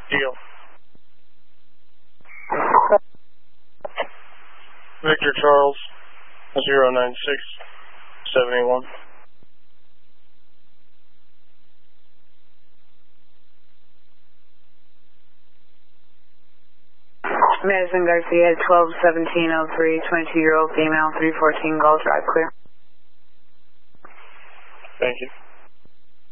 Deal. Victor Charles, 09671. Madison Garcia, 121703, 22-year-old female, 314 Gulf Drive, clear. Thank you.